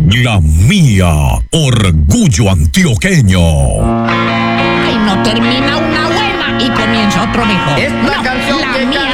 La Mía, orgullo antioqueño. Ay, no termina una buena y comienza otro mejor. Esta No, canción la que mía